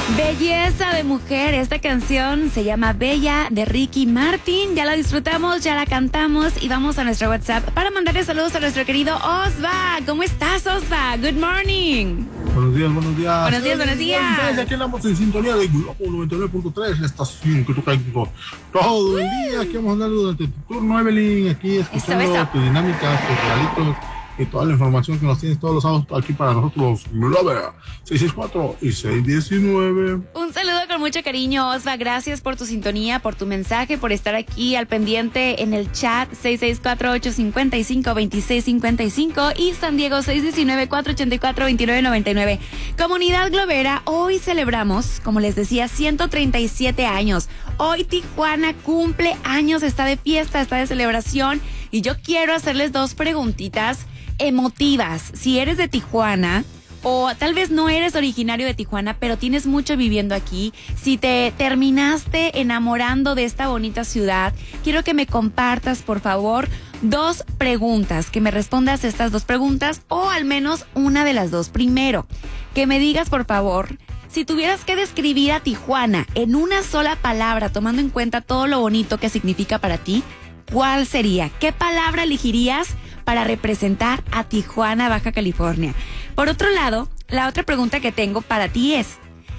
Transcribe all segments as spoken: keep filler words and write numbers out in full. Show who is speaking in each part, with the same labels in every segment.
Speaker 1: Belleza de mujer, esta canción se llama Bella de Ricky Martin. Ya la disfrutamos, ya la cantamos y vamos a nuestro WhatsApp para mandarle saludos a nuestro querido Osva. ¿Cómo estás, Osva? Good morning.
Speaker 2: Buenos días, buenos días.
Speaker 1: Buenos días, buenos días.
Speaker 2: Aquí andamos en sintonía de Globo noventa y nueve punto tres, la estación que toca todo el día. Aquí vamos a andar durante tu turno, Evelyn. Aquí escuchando
Speaker 1: eso, eso.
Speaker 2: tu dinámica, tus regalitos y toda la información que nos tienes todos los sábados aquí para nosotros. Globo seis seis cuatro y seis diecinueve.
Speaker 1: Un saludo con mucho cariño, Osva. Gracias por tu sintonía, por tu mensaje, por estar aquí al pendiente en el chat seis seis cuatro, ocho cinco cinco, dos seis cinco cinco y San Diego seis uno nueve, cuatro ocho cuatro, dos nueve nueve nueve. Comunidad Globera, hoy celebramos, como les decía, ciento treinta y siete años. Hoy Tijuana cumple años, está de fiesta, está de celebración y yo quiero hacerles dos preguntitas emotivas. Si eres de Tijuana o tal vez no eres originario de Tijuana, pero tienes mucho viviendo aquí, si te terminaste enamorando de esta bonita ciudad, quiero que me compartas, por favor, dos preguntas, que me respondas estas dos preguntas o al menos una de las dos. Primero, que me digas, por favor, si tuvieras que describir a Tijuana en una sola palabra, tomando en cuenta todo lo bonito que significa para ti, ¿cuál sería? ¿Qué palabra elegirías para representar a Tijuana, Baja California? Por otro lado, la otra pregunta que tengo para ti es,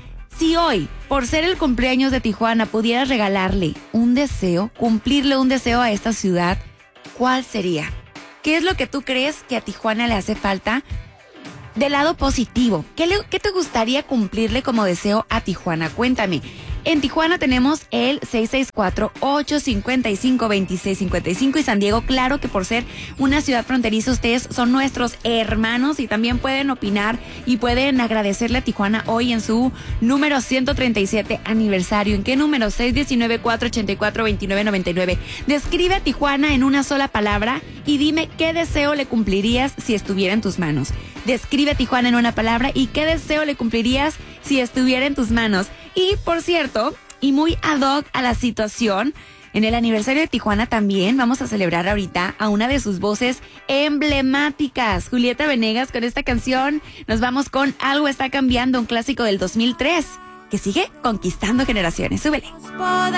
Speaker 1: si hoy, por ser el cumpleaños de Tijuana, pudieras regalarle un deseo, cumplirle un deseo a esta ciudad, ¿cuál sería? ¿Qué es lo que tú crees que a Tijuana le hace falta? Del lado positivo, ¿qué, le, qué te gustaría cumplirle como deseo a Tijuana? Cuéntame. En Tijuana tenemos el seis seis cuatro, ocho cinco cinco, dos seis cinco cinco y San Diego, claro que por ser una ciudad fronteriza, ustedes son nuestros hermanos y también pueden opinar y pueden agradecerle a Tijuana hoy en su número ciento treinta y siete aniversario. ¿En qué número? seis uno nueve, cuatro ocho cuatro, dos nueve nueve nueve. Describe a Tijuana en una sola palabra y dime qué deseo le cumplirías si estuviera en tus manos. Describe a Tijuana en una palabra y qué deseo le cumplirías si estuviera en tus manos. Y por cierto, y muy ad hoc a la situación, en el aniversario de Tijuana también vamos a celebrar ahorita a una de sus voces emblemáticas, Julieta Venegas, con esta canción. Nos vamos con Algo está cambiando, un clásico del dos mil tres, que sigue conquistando generaciones. Súbele.